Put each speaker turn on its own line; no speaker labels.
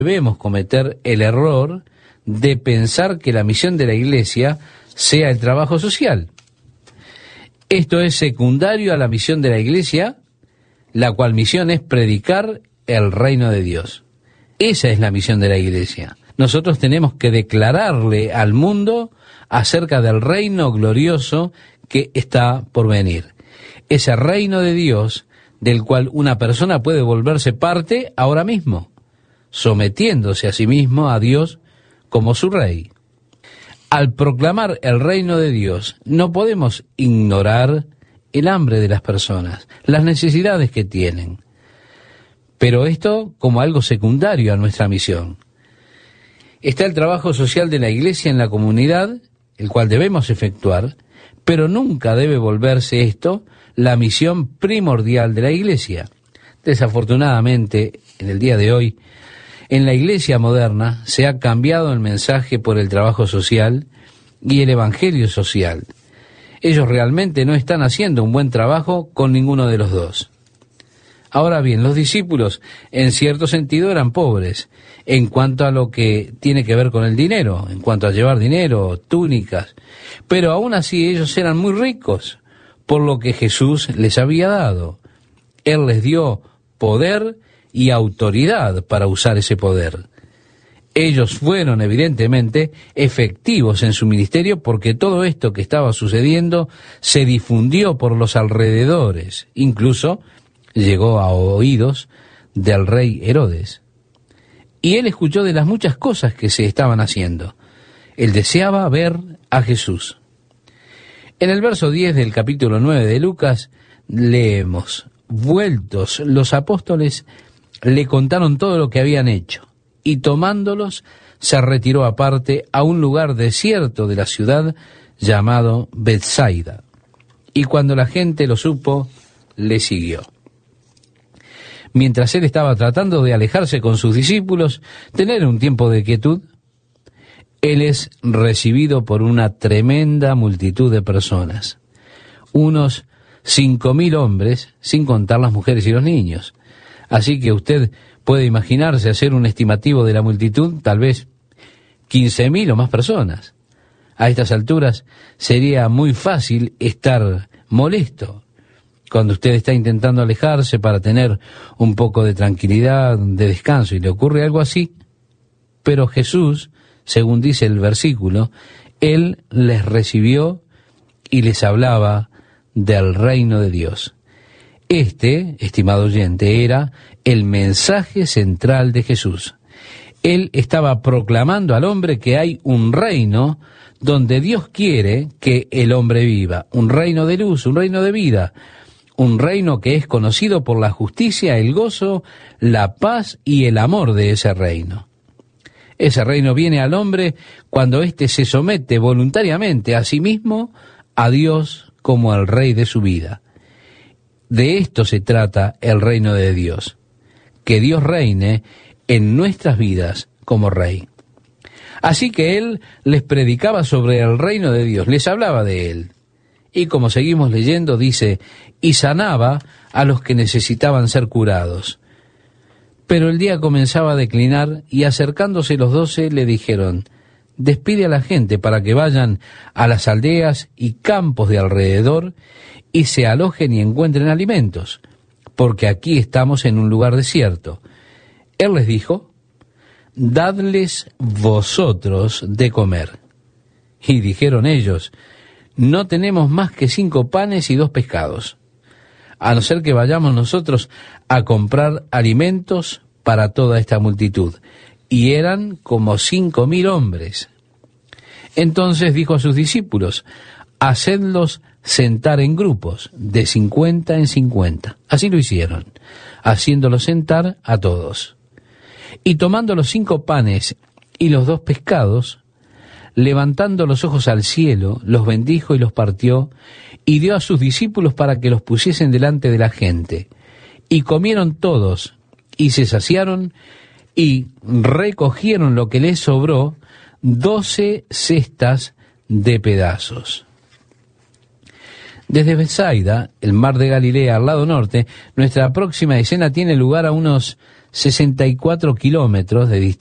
debemos cometer el error de pensar que la misión de la Iglesia sea el trabajo social. Esto es secundario a la misión de la Iglesia, la cual misión es predicar el reino de Dios. Esa es la misión de la Iglesia. Nosotros tenemos que declararle al mundo acerca del reino glorioso que está por venir. Ese reino de Dios del cual una persona puede volverse parte ahora mismo, sometiéndose a sí mismo a Dios como su rey. Al proclamar el reino de Dios, no podemos ignorar el hambre de las personas, las necesidades que tienen, pero esto como algo secundario a nuestra misión. Está el trabajo social de la Iglesia en la comunidad, el cual debemos efectuar, pero nunca debe volverse esto la misión primordial de la Iglesia. Desafortunadamente, en el día de hoy, en la Iglesia moderna se ha cambiado el mensaje por el trabajo social y el evangelio social. Ellos realmente no están haciendo un buen trabajo con ninguno de los dos. Ahora bien, los discípulos en cierto sentido eran pobres en cuanto a lo que tiene que ver con el dinero, en cuanto a llevar dinero, túnicas, pero aún así ellos eran muy ricos por lo que Jesús les había dado. Él les dio poder y autoridad para usar ese poder. Ellos fueron evidentemente efectivos en su ministerio porque todo esto que estaba sucediendo se difundió por los alrededores, incluso llegó a oídos del rey Herodes. Y él escuchó de las muchas cosas que se estaban haciendo. Él deseaba ver a Jesús. En el verso 10 del capítulo 9 de Lucas leemos: vueltos los apóstoles le contaron todo lo que habían hecho, y tomándolos se retiró aparte a un lugar desierto de la ciudad llamado Betsaida. Y cuando la gente lo supo, le siguió. Mientras él estaba tratando de alejarse con sus discípulos, tener un tiempo de quietud, él es recibido por una tremenda multitud de personas. Unos 5.000 hombres, sin contar las mujeres y los niños. Así que usted puede imaginarse hacer un estimativo de la multitud, tal vez 15.000 o más personas. A estas alturas sería muy fácil estar molesto cuando usted está intentando alejarse para tener un poco de tranquilidad, de descanso, y le ocurre algo así. Pero Jesús, según dice el versículo, Él les recibió y les hablaba del reino de Dios. Este, estimado oyente, era el mensaje central de Jesús. Él estaba proclamando al hombre que hay un reino donde Dios quiere que el hombre viva, un reino de luz, un reino de vida, un reino que es conocido por la justicia, el gozo, la paz y el amor de ese reino. Ese reino viene al hombre cuando éste se somete voluntariamente a sí mismo, a Dios como al Rey de su vida. De esto se trata el reino de Dios, que Dios reine en nuestras vidas como Rey. Así que Él les predicaba sobre el reino de Dios, les hablaba de Él. Y como seguimos leyendo, dice, y sanaba a los que necesitaban ser curados. Pero el día comenzaba a declinar y acercándose los 12 le dijeron, despide a la gente para que vayan a las aldeas y campos de alrededor y se alojen y encuentren alimentos, porque aquí estamos en un lugar desierto. Él les dijo, dadles vosotros de comer. Y dijeron ellos, no tenemos más que 5 panes y 2 pescados, a no ser que vayamos nosotros a comprar alimentos para toda esta multitud. Y eran como 5.000 hombres. Entonces dijo a sus discípulos, hacedlos sentar en grupos, de 50 en 50. Así lo hicieron, haciéndolos sentar a todos. Y tomando los 5 panes y los 2 pescados, levantando los ojos al cielo, los bendijo y los partió, y dio a sus discípulos para que los pusiesen delante de la gente. Y comieron todos, y se saciaron, y recogieron lo que les sobró, 12 cestas de pedazos. Desde Betsaida, el mar de Galilea al lado norte, nuestra próxima escena tiene lugar a unos 64 kilómetros de distancia